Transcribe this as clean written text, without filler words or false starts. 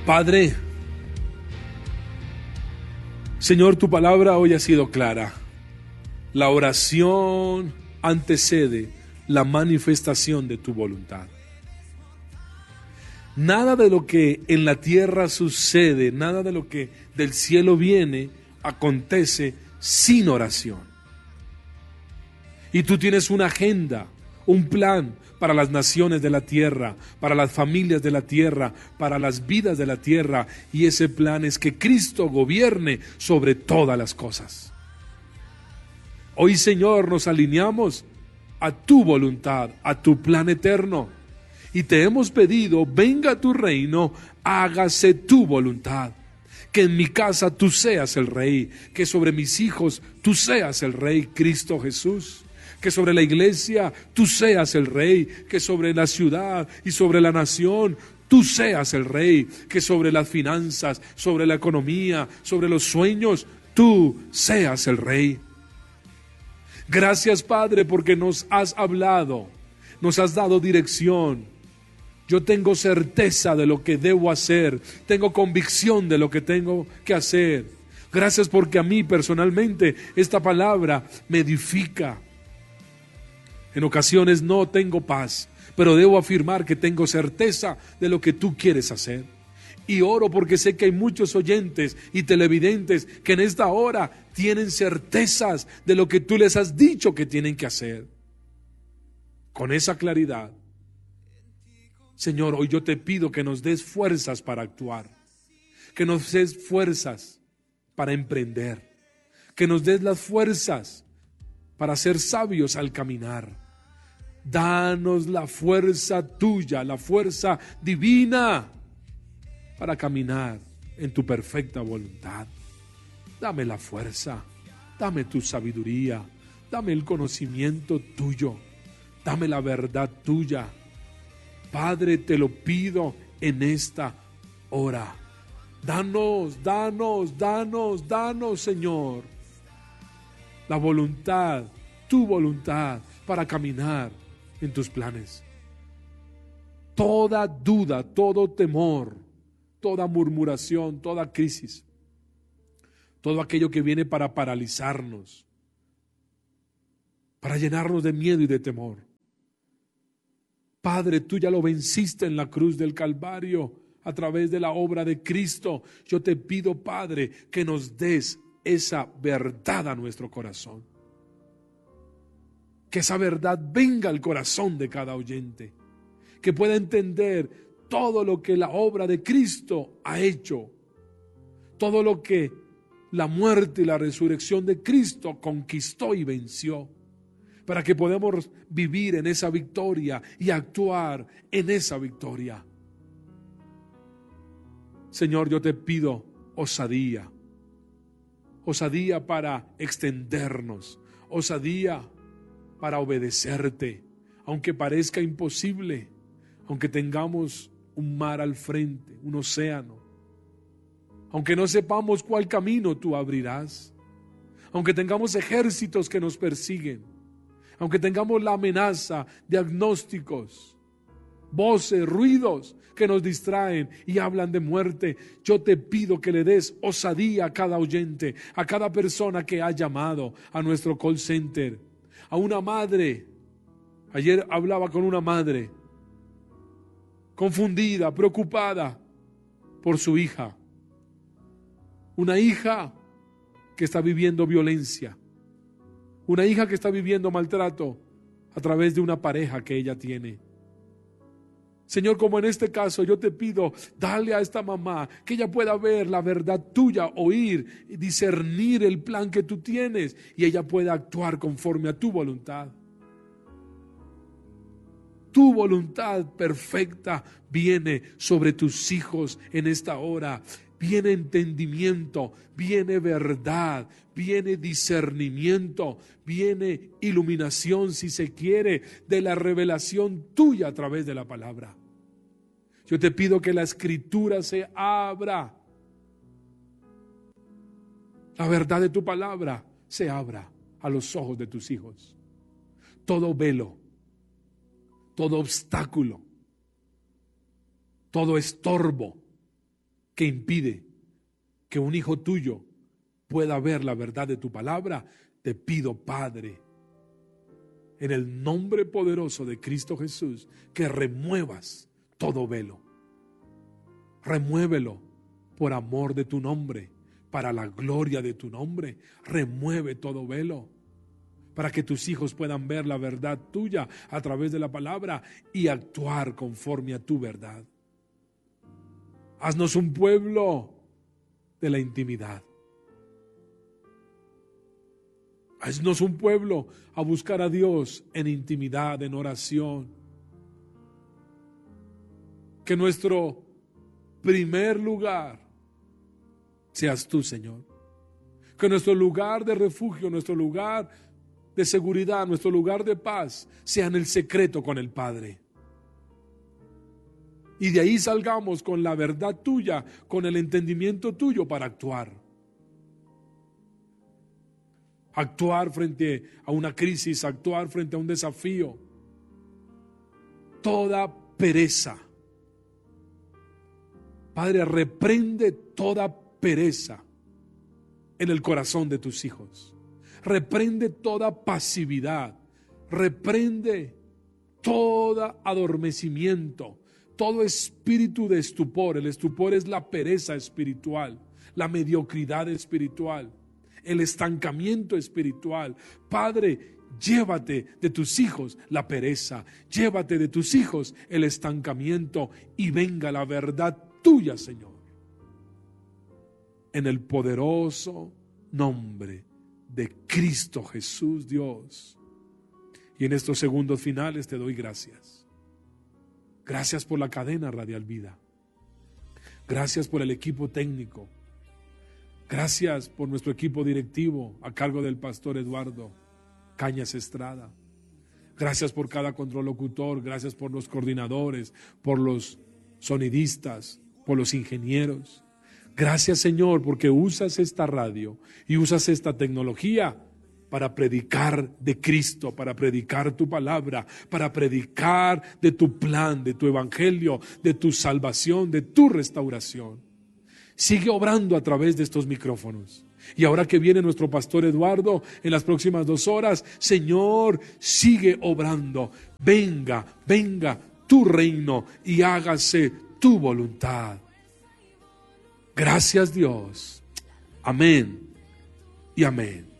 Padre, Señor, tu palabra hoy ha sido clara. La oración antecede la manifestación de tu voluntad. Nada de lo que en la tierra sucede, nada de lo que del cielo viene, acontece sin oración. Y tú tienes una agenda, un plan para las naciones de la tierra, para las familias de la tierra, para las vidas de la tierra, y ese plan es que Cristo gobierne sobre todas las cosas. Hoy, Señor, nos alineamos a tu voluntad, a tu plan eterno, y te hemos pedido: venga tu reino, hágase tu voluntad. Que en mi casa tú seas el rey, que sobre mis hijos tú seas el rey, Cristo Jesús. Que sobre la iglesia tú seas el rey, que sobre la ciudad y sobre la nación tú seas el rey, que sobre las finanzas, sobre la economía, sobre los sueños, tú seas el rey. Gracias, Padre, porque nos has hablado, nos has dado dirección. Yo tengo certeza de lo que debo hacer, tengo convicción de lo que tengo que hacer. Gracias porque a mí personalmente esta palabra me edifica. En ocasiones no tengo paz, pero debo afirmar que tengo certeza de lo que tú quieres hacer. Y oro porque sé que hay muchos oyentes y televidentes que en esta hora tienen certezas de lo que tú les has dicho que tienen que hacer. Con esa claridad, Señor, hoy yo te pido que nos des fuerzas para actuar, que nos des fuerzas para emprender, que nos des las fuerzas para ser sabios al caminar. Danos la fuerza tuya, la fuerza divina para caminar en tu perfecta voluntad. Dame la fuerza, dame tu sabiduría, dame el conocimiento tuyo, dame la verdad tuya. Padre, te lo pido en esta hora. Danos, Señor, la voluntad, tu voluntad para caminar en tus planes. Toda duda, todo temor, toda murmuración, toda crisis, todo aquello que viene para paralizarnos, para llenarnos de miedo y de temor. Padre, tú ya lo venciste en la cruz del Calvario a través de la obra de Cristo. Yo te pido, Padre, que nos des esa verdad a nuestro corazón. Que esa verdad venga al corazón de cada oyente, que pueda entender todo lo que la obra de Cristo ha hecho, todo lo que la muerte y la resurrección de Cristo conquistó y venció, para que podamos vivir en esa victoria y actuar en esa victoria. Señor, yo te pido osadía para extendernos, osadía para obedecerte, aunque parezca imposible, aunque tengamos un mar al frente, un océano, aunque no sepamos cuál camino tú abrirás, aunque tengamos ejércitos que nos persiguen, aunque tengamos la amenaza, diagnósticos, voces, ruidos que nos distraen y hablan de muerte, yo te pido que le des osadía a cada oyente, a cada persona que ha llamado a nuestro call center, a una madre. Ayer hablaba con una madre confundida, preocupada por su hija. Una hija que está viviendo violencia. Una hija que está viviendo maltrato a través de una pareja que ella tiene. Señor, como en este caso, yo te pido, dale a esta mamá que ella pueda ver la verdad tuya, oír y discernir el plan que tú tienes y ella pueda actuar conforme a tu voluntad. Tu voluntad perfecta viene sobre tus hijos en esta hora. Viene entendimiento, viene verdad, viene discernimiento, viene iluminación, si se quiere, de la revelación tuya a través de la palabra. Yo te pido que la escritura se abra. La verdad de tu palabra se abra a los ojos de tus hijos. Todo velo, todo obstáculo, todo estorbo que impide que un hijo tuyo pueda ver la verdad de tu palabra, te pido, Padre, en el nombre poderoso de Cristo Jesús, que remuevas todo velo. Remuévelo por amor de tu nombre, para la gloria de tu nombre. Remueve todo velo, para que tus hijos puedan ver la verdad tuya a través de la palabra y actuar conforme a tu verdad. Haznos un pueblo de la intimidad. Haznos un pueblo a buscar a Dios en intimidad, en oración. Que nuestro primer lugar seas tú, Señor. Que nuestro lugar de refugio, nuestro lugar de seguridad, nuestro lugar de paz sea en el secreto con el Padre. Y de ahí salgamos con la verdad tuya, con el entendimiento tuyo para actuar. Actuar frente a una crisis, actuar frente a un desafío. Toda pereza. Padre, reprende toda pereza en el corazón de tus hijos. Reprende toda pasividad. Reprende todo adormecimiento, todo espíritu de estupor. El estupor es la pereza espiritual, la mediocridad espiritual, el estancamiento espiritual. Padre, llévate de tus hijos la pereza, llévate de tus hijos el estancamiento y venga la verdad tuya, Señor. En el poderoso nombre de Cristo Jesús, Dios. Y en estos segundos finales te doy gracias. Gracias por la cadena Radial Vida. Gracias por el equipo técnico. Gracias por nuestro equipo directivo a cargo del pastor Eduardo Cañas Estrada. Gracias por cada control locutor. Gracias por los coordinadores, por los sonidistas, por los ingenieros. Gracias, Señor, porque usas esta radio y usas esta tecnología para predicar de Cristo, para predicar tu palabra, para predicar de tu plan, de tu evangelio, de tu salvación, de tu restauración. Sigue obrando a través de estos micrófonos. Y ahora que viene nuestro pastor Eduardo en las próximas 2 horas, Señor, sigue obrando. Venga, venga tu reino y hágase tu voluntad. Gracias, Dios. Amén y amén.